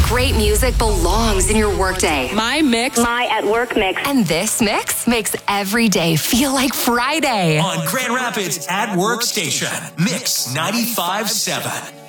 Great music belongs in your workday. My mix. My at work mix. And this mix makes every day feel like Friday. On Grand Rapids at Work Station, Mix 95.7.